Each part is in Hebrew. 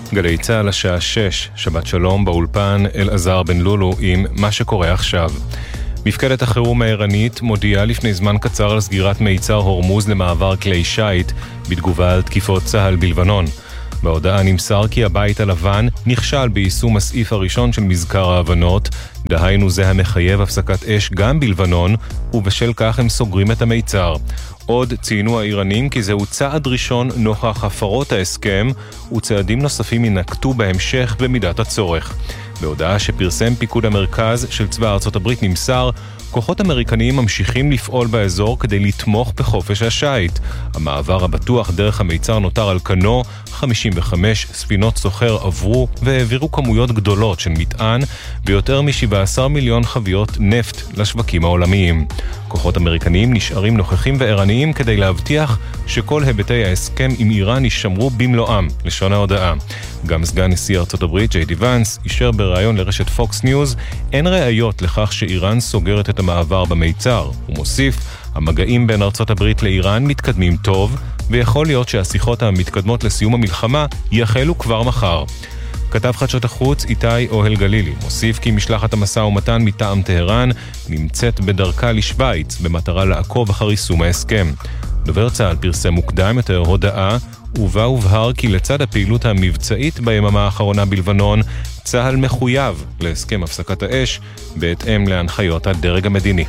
גלי צהל השעה 6, שבת שלום באולפן אלעזר בן לולו עם מה שקורה עכשיו. מפקדת החירום האיראנית מודיעה לפני זמן קצר על סגירת מיצר הורמוז למעבר כלי שייט בתגובה על תקיפות צהל בלבנון. בהודעה נמסר כי הבית הלבן נכשל ביישום הסעיף הראשון של מזכר ההבנות, דהיינו זה המחייב הפסקת אש גם בלבנון, ובשל כך הם סוגרים את המיצר. עוד ציינו האיראנים כי זהו צעד ראשון נוכח הפרות ההסכם, וצעדים נוספים ינקטו בהמשך במידת הצורך. בהודעה שפרסם פיקוד המרכז של צבא ארצות הברית נמסר, כוחות אמריקניים ממשיכים לפעול באזור כדי לתמוך בחופש השייט. המעבר הבטוח דרך המיצר נותר על כנו, 55 ספינות סוחר עברו והעבירו כמויות גדולות של מטען ויותר מ-17 מיליון חביות נפט לשווקים העולמיים. כוחות אמריקניים נשארים נוכחים וערניים כדי להבטיח שכל היבטי ההסכם עם איראן יישמרו במלואם, לשון ההודעה. גם סגן נשיא ארצות הברית ג'יי די ונס אישר בראיון לרשת פוקס ניוז, אין ראיות לכך שאיראן סוגרת את המעבר במיצר. הוא מוסיף, המגעים בין ארצות הברית לאיראן מתקדמים טוב, ויכול להיות שהשיחות המתקדמות לסיום המלחמה יחלו כבר מחר. כתב חדשות החוץ איתי אוהל גלילי מוסיף כי משלחת המשא ומתן מטעם טהרן נמצאת בדרכה לשוויץ במטרה לעקוב אחר יישום ההסכם. דובר צה"ל פרסם מוקדם יותר הודעה ובה הובהר כי לצד הפעילות המבצעית ביממה האחרונה בלבנון, צה"ל מחויב להסכם הפסקת האש בהתאם להנחיות הדרג המדיני.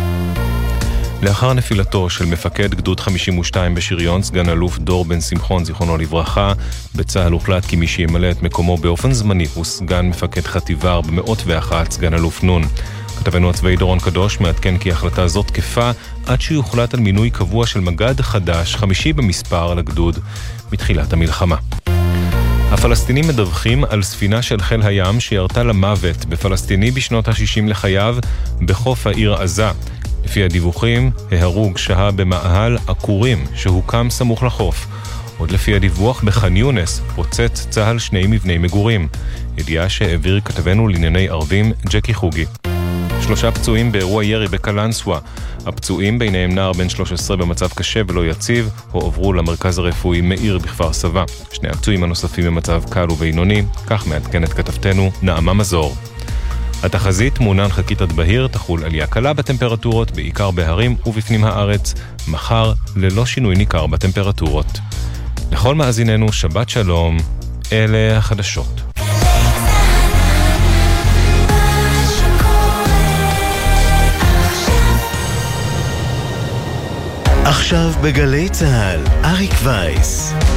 לאחר נפילתו של מפקד גדוד 52 בשריון, סגן אלוף דור בן שמחון, זיכרונו לברכה, בצה"ל הוחלט כי מי שימלא את מקומו באופן זמני הוא סגן מפקד חטיבה 401, סגן אלוף נון. כתבנו הצבאי דורון קדוש מעדכן כי החלטה זאת תקפה עד שיוחלט על מינוי קבוע של מג"ד חדש, 5 במספר לגדוד, מתחילת המלחמה. הפלסטינים מדווחים על ספינה של חיל הים שירתה למוות בפלסטיני בשנות ה-60 לחייו בחוף העיר עזה. לפי הדיווחים, ההרוג שהה במאהל עקורים שהוקם סמוך לחוף. עוד לפי הדיווח, בח'אן יונס פוצץ צה"ל 2 מבני מגורים. ידיעה שהעביר כתבנו לענייני ערבים ג'קי חוגי. 3 פצועים באירוע ירי בקלנסווה. הפצועים ביניהם נער בן 13 במצב קשה ולא יציב, הועברו למרכז הרפואי מאיר בכפר סבא. 2 הפצועים הנוספים במצב קל ובינוני, כך מעדכנת כתבתנו נעמה מזור. התחזית מעונן חכית בהיר, תחול עלייה קלה בטמפרטורות, בעיקר בהרים ובפנים הארץ, מחר ללא שינוי ניכר בטמפרטורות. לכל מאזיננו שבת שלום, אלה החדשות. עכשיו בגלי צהל, אריק וייס.